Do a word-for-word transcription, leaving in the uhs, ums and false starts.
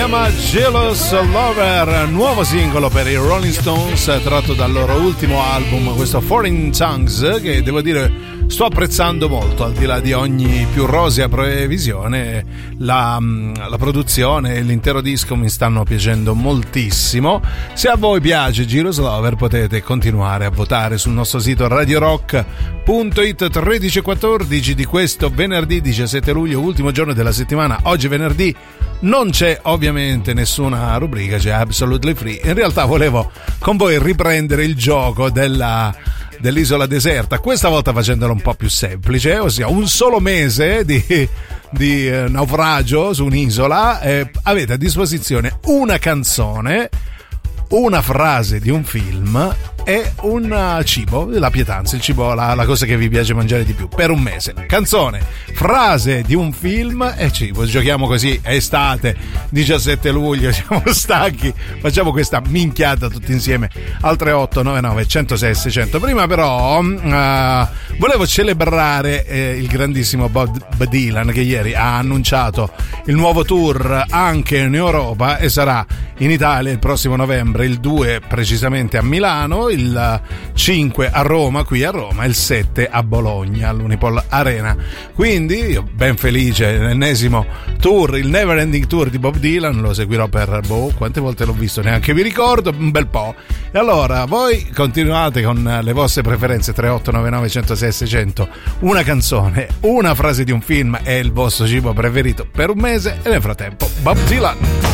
chiama Jealous Lover, nuovo singolo per i Rolling Stones tratto dal loro ultimo album, questo Foreign Tongues, che devo dire sto apprezzando molto, al di là di ogni più rosea previsione. La, la produzione e l'intero disco mi stanno piacendo moltissimo. Se a voi piace Jealous Lover potete continuare a votare sul nostro sito radio rock punto it. Tredici e quattordici di questo venerdì diciassette luglio, ultimo giorno della settimana. Oggi venerdì non c'è ovviamente nessuna rubrica, c'è Absolutely Free. In realtà volevo con voi riprendere il gioco della dell'isola deserta, questa volta facendolo un po' più semplice, ossia un solo mese di, di eh, naufragio su un'isola. Eh, avete a disposizione una canzone, una frase di un film e un cibo, la pietanza, il cibo, la, la cosa che vi piace mangiare di più, per un mese. Canzone, frase di un film e cibo. Giochiamo così, è estate, diciassette luglio, siamo stanchi, facciamo questa minchiata tutti insieme al tre otto nove nove uno zero sei sei zero zero. Prima però uh, volevo celebrare eh, il grandissimo Bob Dylan, che ieri ha annunciato il nuovo tour anche in Europa e sarà in Italia il prossimo novembre, il due precisamente a Milano, il cinque a Roma, qui a Roma, il sette a Bologna all'Unipol Arena. Quindi io ben felice, l'ennesimo tour, il Never Ending Tour di Bob Dylan, lo seguirò per boh, quante volte l'ho visto, neanche vi ricordo, un bel po'. E allora voi continuate con le vostre preferenze, tre otto nove nove uno zero sei sei zero zero, una canzone, una frase di un film e il vostro cibo preferito per un mese, e nel frattempo Bob Dylan.